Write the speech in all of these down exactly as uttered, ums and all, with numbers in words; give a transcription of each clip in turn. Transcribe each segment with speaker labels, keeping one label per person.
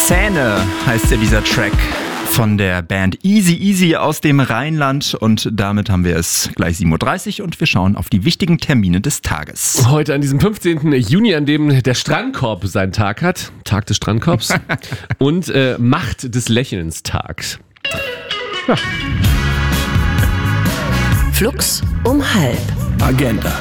Speaker 1: Zähne heißt ja dieser Track von der Band Easy Easy aus dem Rheinland und damit haben wir es gleich sieben Uhr dreißig und wir schauen auf die wichtigen Termine des Tages.
Speaker 2: Heute an diesem fünfzehnten Juni, an dem der Strandkorb seinen Tag hat, Tag des Strandkorbs und äh, Macht des Lächelns Tag. Ja.
Speaker 3: Flux um halb.
Speaker 1: Agenda.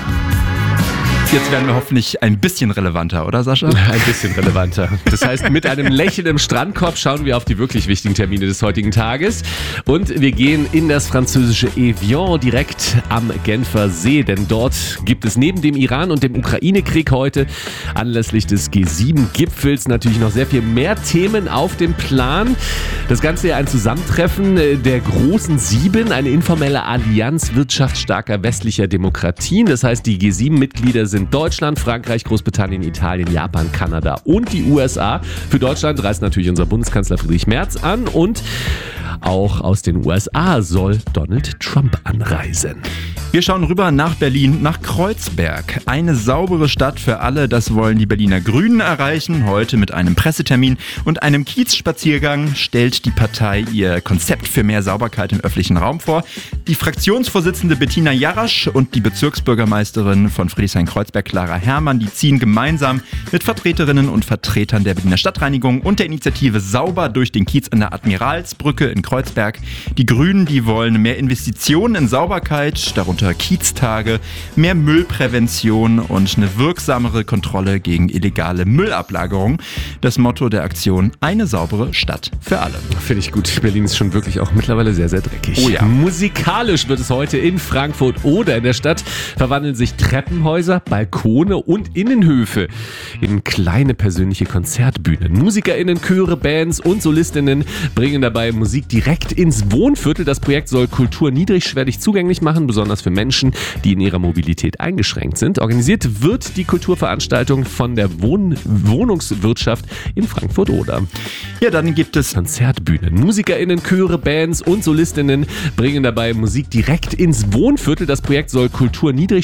Speaker 1: Jetzt werden wir hoffentlich ein bisschen relevanter, oder Sascha?
Speaker 2: Ein bisschen relevanter. Das heißt, mit einem Lächeln im Strandkorb schauen wir auf die wirklich wichtigen Termine des heutigen Tages. Und wir gehen in das französische Evian direkt am Genfer See. Denn dort gibt es neben dem Iran- und dem Ukraine-Krieg heute anlässlich des G sieben Gipfels natürlich noch sehr viel mehr Themen auf dem Plan. Das Ganze ja ein Zusammentreffen der großen Sieben, eine informelle Allianz wirtschaftsstarker westlicher Demokratien. Das heißt, die G sieben Mitglieder sind Deutschland, Frankreich, Großbritannien, Italien, Japan, Kanada und die U S A. Für Deutschland reist natürlich unser Bundeskanzler Friedrich Merz an und auch aus den U S A soll Donald Trump anreisen.
Speaker 1: Wir schauen rüber nach Berlin, nach Kreuzberg. Eine saubere Stadt für alle, das wollen die Berliner Grünen erreichen. Heute mit einem Pressetermin und einem Kiezspaziergang stellt die Partei ihr Konzept für mehr Sauberkeit im öffentlichen Raum vor. Die Fraktionsvorsitzende Bettina Jarasch und die Bezirksbürgermeisterin von Friedrichshain-Kreuzberg, Clara Herrmann, die ziehen gemeinsam mit Vertreterinnen und Vertretern der Berliner Stadtreinigung und der Initiative Sauber durch den Kiez an der Admiralsbrücke in Kreuzberg. Die Grünen, die wollen mehr Investitionen in Sauberkeit, darunter Kieztage, mehr Müllprävention und eine wirksamere Kontrolle gegen illegale Müllablagerung. Das Motto der Aktion: eine saubere Stadt für alle.
Speaker 2: Finde ich gut. Berlin ist schon wirklich auch mittlerweile sehr, sehr dreckig.
Speaker 1: Oh ja.
Speaker 2: Musikalisch wird es heute in Frankfurt oder in der Stadt verwandeln sich Treppenhäuser, Balkone und Innenhöfe in kleine persönliche Konzertbühnen. MusikerInnen, Chöre, Bands und SolistInnen bringen dabei Musik direkt ins Wohnviertel. Das Projekt soll Kultur niedrigschwellig zugänglich machen, besonders für Menschen, die in ihrer Mobilität eingeschränkt sind. Organisiert wird die Kulturveranstaltung von der Wohn- Wohnungswirtschaft in Frankfurt-Oder.
Speaker 1: Ja, dann gibt es
Speaker 2: Konzertbühnen. MusikerInnen, Chöre, Bands und SolistInnen bringen dabei Musik direkt ins Wohnviertel. Das Projekt soll Kultur niedrig